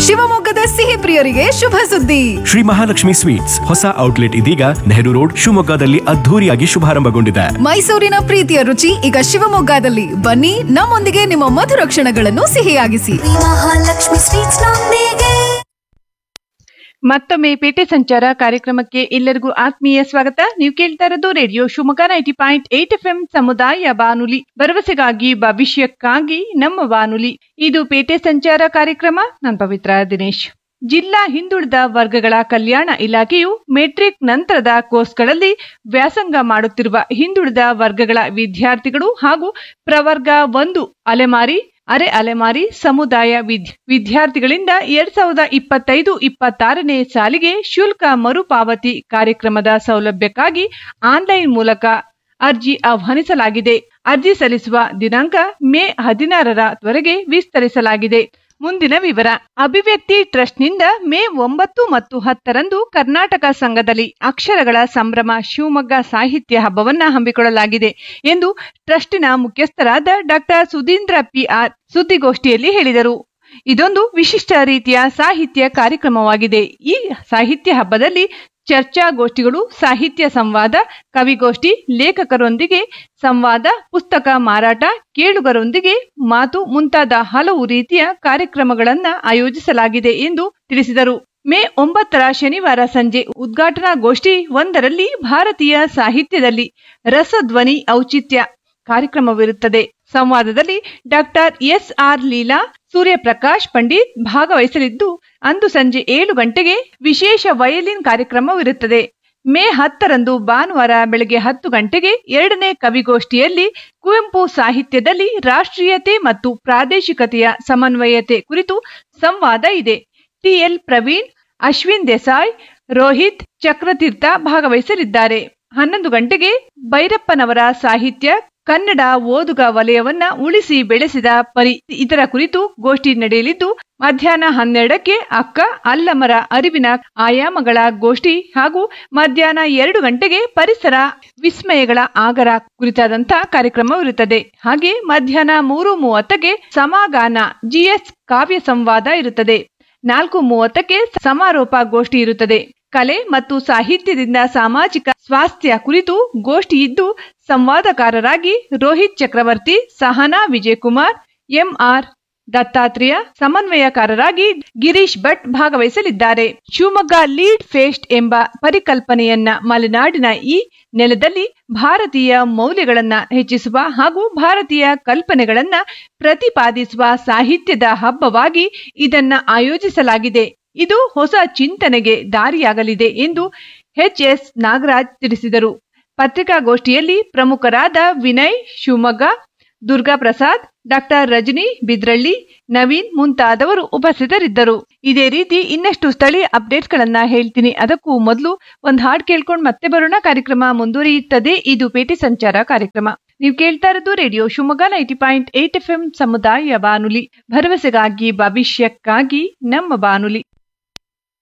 ಶಿವಮೊಗ್ಗದ ಸಿಹಿ ಪ್ರಿಯರಿಗೆ ಶುಭ ಸುದ್ದಿ. ಶ್ರೀ ಮಹಾಲಕ್ಷ್ಮಿ ಸ್ವೀಟ್ಸ್ ಹೊಸ ಔಟ್ಲೆಟ್ ಇದೀಗ ನೆಹರು ರೋಡ್ ಶಿವಮೊಗ್ಗದಲ್ಲಿ ಅದ್ಧೂರಿಯಾಗಿ ಶುಭಾರಂಭಗೊಂಡಿದೆ. ಮೈಸೂರಿನ ಪ್ರೀತಿಯ ರುಚಿ ಈಗ ಶಿವಮೊಗ್ಗದಲ್ಲಿ. ಬನ್ನಿ, ನಮ್ಮೊಂದಿಗೆ ನಿಮ್ಮ ಮಧುರ ಕ್ಷಣಗಳನ್ನು ಸಿಹಿಯಾಗಿಸಿ. ಮಹಾಲಕ್ಷ್ಮಿ ಸ್ವೀಟ್ಸ್ ನೊಂದಿಗೆ. ಮತ್ತೊಮ್ಮೆ ಪೇಟೆ ಸಂಚಾರ ಕಾರ್ಯಕ್ರಮಕ್ಕೆ ಎಲ್ಲರಿಗೂ ಆತ್ಮೀಯ ಸ್ವಾಗತ. ನೀವು ಕೇಳ್ತಾ ಇರೋದು ರೇಡಿಯೋ ಶಿವಮೊಗ್ಗ 90.8 FM ಸಮುದಾಯ ಬಾನುಲಿ, ಭರವಸೆಗಾಗಿ ಭವಿಷ್ಯಕ್ಕಾಗಿ ನಮ್ಮ ಬಾನುಲಿ. ಇದು ಪೇಟೆ ಸಂಚಾರ ಕಾರ್ಯಕ್ರಮ. ನಾನು ಪವಿತ್ರ ದಿನೇಶ್. ಜಿಲ್ಲಾ ಹಿಂದುಳಿದ ವರ್ಗಗಳ ಕಲ್ಯಾಣ ಇಲಾಖೆಯು ಮೆಟ್ರಿಕ್ ನಂತರದ ಕೋರ್ಸ್ಗಳಲ್ಲಿ ವ್ಯಾಸಂಗ ಮಾಡುತ್ತಿರುವ ಹಿಂದುಳಿದ ವರ್ಗಗಳ ವಿದ್ಯಾರ್ಥಿಗಳು ಹಾಗೂ ಪ್ರವರ್ಗ 1 ಅಲೆಮಾರಿ, ಅರೆ ಅಲೆಮಾರಿ ಸಮುದಾಯ ವಿದ್ಯಾರ್ಥಿಗಳಿಂದ 2025-26ನೇ ಸಾಲಿಗೆ ಶುಲ್ಕ ಮರುಪಾವತಿ ಕಾರ್ಯಕ್ರಮದ ಸೌಲಭ್ಯಕ್ಕಾಗಿ ಆನ್ಲೈನ್ ಮೂಲಕ ಅರ್ಜಿ ಆಹ್ವಾನಿಸಲಾಗಿದೆ. ಅರ್ಜಿ ಸಲ್ಲಿಸುವ ದಿನಾಂಕ ಮೇ 16ರವರೆಗೆ ವಿಸ್ತರಿಸಲಾಗಿದೆ. ಮುಂದಿನ ವಿವರ. ಅಭಿವ್ಯಕ್ತಿ ಟ್ರಸ್ಟ್ನಿಂದ ಮೇ 9 ಮತ್ತು 10ರಂದು ಕರ್ನಾಟಕ ಸಂಘದಲ್ಲಿ ಅಕ್ಷರಗಳ ಸಂಭ್ರಮ ಶಿವಮೊಗ್ಗ ಸಾಹಿತ್ಯ ಹಬ್ಬವನ್ನ ಹಮ್ಮಿಕೊಳ್ಳಲಾಗಿದೆ ಎಂದು ಟ್ರಸ್ಟಿನ ಮುಖ್ಯಸ್ಥರಾದ ಡಾಕ್ಟರ್ ಸುಧೀಂದ್ರ PR ಸುದ್ದಿಗೋಷ್ಠಿಯಲ್ಲಿ ಹೇಳಿದರು. ಇದೊಂದು ವಿಶಿಷ್ಟ ರೀತಿಯ ಸಾಹಿತ್ಯ ಕಾರ್ಯಕ್ರಮವಾಗಿದೆ. ಈ ಸಾಹಿತ್ಯ ಹಬ್ಬದಲ್ಲಿ ಚರ್ಚಾಗೋಷ್ಠಿಗಳು, ಸಾಹಿತ್ಯ ಸಂವಾದ, ಕವಿಗೋಷ್ಠಿ, ಲೇಖಕರೊಂದಿಗೆ ಸಂವಾದ, ಪುಸ್ತಕ ಮಾರಾಟ, ಕೇಳುಗರೊಂದಿಗೆ ಮಾತು ಮುಂತಾದ ಹಲವು ರೀತಿಯ ಕಾರ್ಯಕ್ರಮಗಳನ್ನು ಆಯೋಜಿಸಲಾಗಿದೆ ಎಂದು ತಿಳಿಸಿದರು. ಮೇ 9ರ ಶನಿವಾರ ಸಂಜೆ ಉದ್ಘಾಟನಾಗೋಷ್ಠಿ 1ರಲ್ಲಿ ಭಾರತೀಯ ಸಾಹಿತ್ಯದಲ್ಲಿ ರಸಧ್ವನಿ ಔಚಿತ್ಯ ಕಾರ್ಯಕ್ರಮವಿರುತ್ತದೆ. ಸಂವಾದದಲ್ಲಿ ಡಾಕ್ಟರ್ SR ಲೀಲಾ, ಸೂರ್ಯಪ್ರಕಾಶ್ ಪಂಡಿತ್ ಭಾಗವಹಿಸಲಿದ್ದು, ಅಂದು ಸಂಜೆ 7 ಗಂಟೆಗೆ ವಿಶೇಷ ವಯಲಿನ್ ಕಾರ್ಯಕ್ರಮವಿರುತ್ತದೆ. ಮೇ 10ರಂದು ಭಾನುವಾರ ಬೆಳಗ್ಗೆ 10 ಗಂಟೆಗೆ 2ನೇ ಕವಿಗೋಷ್ಠಿಯಲ್ಲಿ ಕುವೆಂಪು ಸಾಹಿತ್ಯದಲ್ಲಿ ರಾಷ್ಟ್ರೀಯತೆ ಮತ್ತು ಪ್ರಾದೇಶಿಕತೆಯ ಸಮನ್ವಯತೆ ಕುರಿತು ಸಂವಾದ ಇದೆ. TL ಪ್ರವೀಣ್, ಅಶ್ವಿನ್ ದೇಸಾಯಿ, ರೋಹಿತ್ ಚಕ್ರತೀರ್ಥ ಭಾಗವಹಿಸಲಿದ್ದಾರೆ. 11 ಗಂಟೆಗೆ ಭೈರಪ್ಪನವರ ಸಾಹಿತ್ಯ, ಕನ್ನಡ ಓದುಗ ವಲಯವನ್ನ ಉಳಿಸಿ ಬೆಳೆಸಿದ ಪರಿ ಇದರ ಕುರಿತು ಗೋಷ್ಠಿ ನಡೆಯಲಿದ್ದು, ಮಧ್ಯಾಹ್ನ 12ಕ್ಕೆ ಅಕ್ಕ ಅಲ್ಲಮರ ಅರಿವಿನ ಆಯಾಮಗಳ ಗೋಷ್ಠಿ ಹಾಗೂ ಮಧ್ಯಾಹ್ನ 2 ಗಂಟೆಗೆ ಪರಿಸರ ವಿಸ್ಮಯಗಳ ಆಗರ ಕುರಿತಾದಂತಹ ಕಾರ್ಯಕ್ರಮವಿರುತ್ತದೆ. ಹಾಗೆ ಮಧ್ಯಾಹ್ನ 3:30ಕ್ಕೆ ಸಮಾಗಾನ GS ಕಾವ್ಯ ಸಂವಾದ ಇರುತ್ತದೆ. 4:30ಕ್ಕೆ ಸಮಾರೋಪ ಗೋಷ್ಠಿ ಇರುತ್ತದೆ. ಕಲೆ ಮತ್ತು ಸಾಹಿತ್ಯದಿಂದ ಸಾಮಾಜಿಕ ಸ್ವಾಸ್ಥ್ಯ ಕುರಿತು ಗೋಷ್ಠಿ ಇದ್ದು, ಸಂವಾದಕಾರರಾಗಿ ರೋಹಿತ್ ಚಕ್ರವರ್ತಿ, ಸಹನಾ ವಿಜಯಕುಮಾರ್, MR ದತ್ತಾತ್ರೇಯ, ಸಮನ್ವಯಕಾರರಾಗಿ ಗಿರೀಶ್ ಭಟ್ ಭಾಗವಹಿಸಲಿದ್ದಾರೆ. ಶಿವಮೊಗ್ಗ ಲೀಡ್ ಫೆಸ್ಟ್ ಎಂಬ ಪರಿಕಲ್ಪನೆಯನ್ನ ಮಲೆನಾಡಿನ ಈ ನೆಲದಲ್ಲಿ ಭಾರತೀಯ ಮೌಲ್ಯಗಳನ್ನ ಹೆಚ್ಚಿಸುವ ಹಾಗೂ ಭಾರತೀಯ ಕಲ್ಪನೆಗಳನ್ನ ಪ್ರತಿಪಾದಿಸುವ ಸಾಹಿತ್ಯದ ಹಬ್ಬವಾಗಿ ಇದನ್ನ ಆಯೋಜಿಸಲಾಗಿದೆ. ಇದು ಹೊಸ ಚಿಂತನೆಗೆ ದಾರಿಯಾಗಲಿದೆ ಎಂದು HS ನಾಗರಾಜ್ ತಿಳಿಸಿದರು. ಪತ್ರಿಕಾಗೋಷ್ಠಿಯಲ್ಲಿ ಪ್ರಮುಖರಾದ ವಿನಯ್ ಶಿವಮೊಗ್ಗ, ದುರ್ಗಾ ಪ್ರಸಾದ್, ಡಾಕ್ಟರ್ ರಜನಿ ಬಿದ್ರಳ್ಳಿ, ನವೀನ್ ಮುಂತಾದವರು ಉಪಸ್ಥಿತರಿದ್ದರು. ಇದೇ ರೀತಿ ಇನ್ನಷ್ಟು ಸ್ಥಳೀಯ ಅಪ್ಡೇಟ್ಸ್ ಗಳನ್ನ ಹೇಳ್ತೀನಿ. ಅದಕ್ಕೂ ಮೊದಲು ಒಂದು ಹಾಡು ಕೇಳ್ಕೊಂಡು ಮತ್ತೆ ಬರೋಣ. ಕಾರ್ಯಕ್ರಮ ಮುಂದುವರಿಯುತ್ತದೆ. ಇದು ಪೇಟೆ ಸಂಚಾರ ಕಾರ್ಯಕ್ರಮ. ನೀವು ಕೇಳ್ತಾ ಇರೋದು ರೇಡಿಯೋ ಶಿವಮೊಗ್ಗ 90.8 FM ಸಮುದಾಯ ಬಾನುಲಿ, ಭರವಸೆಗಾಗಿ ಭವಿಷ್ಯಕ್ಕಾಗಿ ನಮ್ಮ ಬಾನುಲಿ.